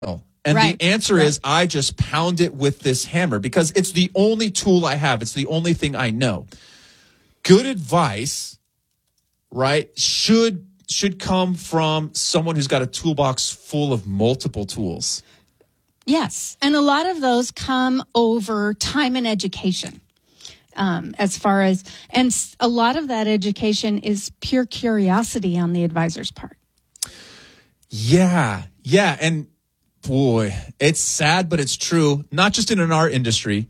And right. the answer is I just pound it with this hammer because it's the only tool I have. It's the only thing I know. Good advice, right, should come from someone who's got a toolbox full of multiple tools. Yes. And a lot of those come over time and education. As far as, and a lot of that education is pure curiosity on the advisor's part. Yeah. And boy, it's sad, but it's true. Not just in our industry,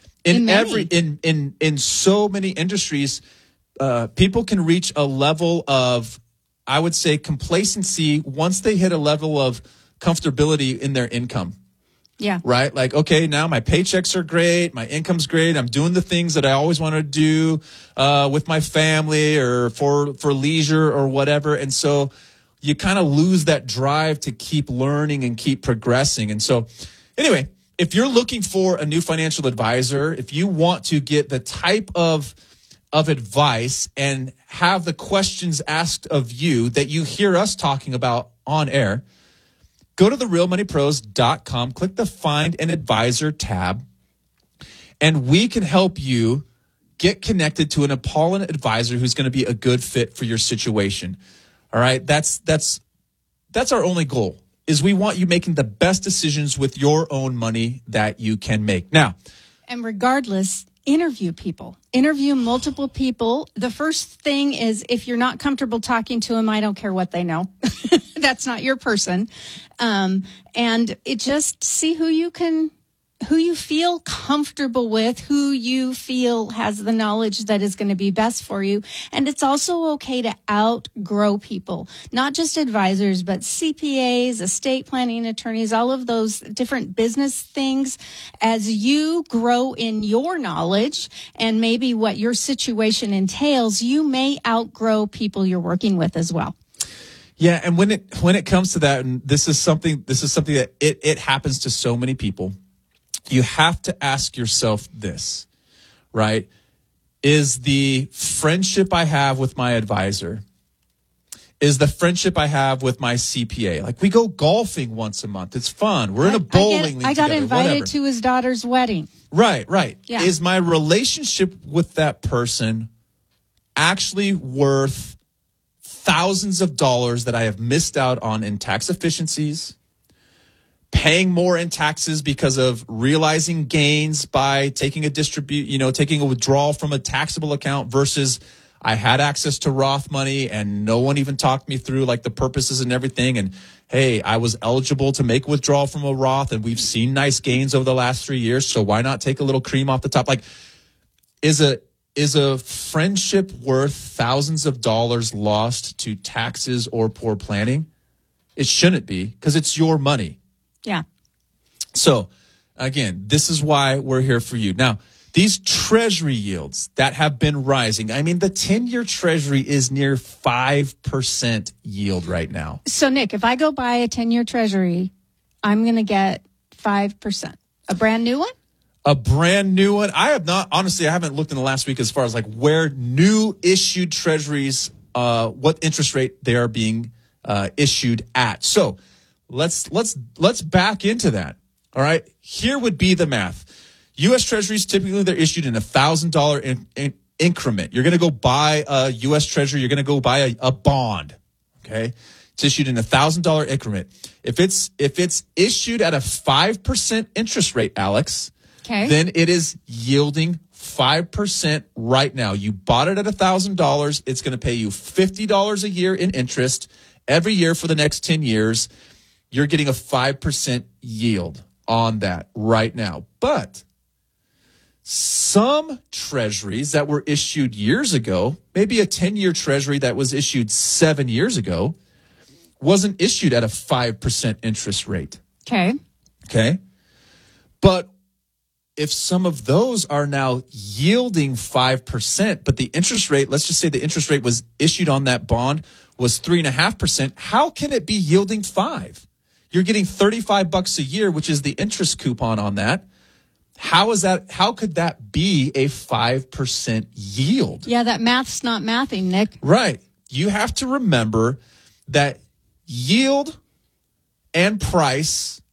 in so many industries, people can reach a level of, I would say, complacency once they hit a level of comfortability in their income. Yeah. Right? Like, okay, now my paychecks are great. My income's great. I'm doing the things that I always want to do with my family or for leisure or whatever. And so you kind of lose that drive to keep learning and keep progressing. And so anyway, if you're looking for a new financial advisor, if you want to get the type of advice and have the questions asked of you that you hear us talking about on air, go to therealmoneypros.com, click the Find an Advisor tab, and we can help you get connected to an Apollon advisor who's going to be a good fit for your situation. All right? That's our only goal, is we want you making the best decisions with your own money that you can make. Now, and regardless, interview people. Interview multiple people. The first thing is, if you're not comfortable talking to them, I don't care what they know. That's not your person. And it just see who you feel comfortable with, who you feel has the knowledge that is going to be best for you. And it's also okay to outgrow people, not just advisors, but CPAs, estate planning attorneys, all of those different business things. As you grow in your knowledge and maybe what your situation entails, you may outgrow people you're working with as well. Yeah, and when it comes to that, and this is something that it happens to so many people. You have to ask yourself this, right? Is the friendship I have with my advisor, is the friendship I have with my CPA? Like, we go golfing once a month. It's fun. We're in a bowling league I got together, invited whatever. to his daughter's wedding. Right. Yeah. Is my relationship with that person actually worth thousands of dollars that I have missed out on in tax efficiencies, paying more in taxes because of realizing gains by taking taking a withdrawal from a taxable account versus I had access to Roth money and no one even talked me through like the purposes and everything. And hey, I was eligible to make a withdrawal from a Roth and we've seen nice gains over the last 3 years. So why not take a little cream off the top? Like, is a friendship worth thousands of dollars lost to taxes or poor planning? It shouldn't be, because it's your money. Yeah. So, again, this is why we're here for you. Now, these treasury yields that have been rising, I mean, the 10-year treasury is near 5% yield right now. So, Nick, if I go buy a 10-year treasury, I'm going to get 5%. A brand new one? A brand new one. I haven't looked in the last week as far as like where new issued treasuries, what interest rate they are being issued at. So, Let's back into that. All right. Here would be the math. U.S. Treasuries, typically they're issued in $1,000 increment. You're going to go buy a U.S. Treasury. You're going to go buy a bond. Okay. It's issued in $1,000 increment. If it's issued at a 5% interest rate, Alex, okay, then it is yielding 5% right now. You bought it at $1,000. It's going to pay you $50 a year in interest every year for the next 10 years. You're getting a 5% yield on that right now. But some treasuries that were issued years ago, maybe a 10-year treasury that was issued 7 years ago, wasn't issued at a 5% interest rate. Okay. But if some of those are now yielding 5%, but the interest rate, let's just say the interest rate was issued on that bond was 3.5%, how can it be yielding 5%? You're getting $35 a year, which is the interest coupon on that. How could that be a 5% yield? Yeah, that math's not mathing, Nick. Right. You have to remember that yield and price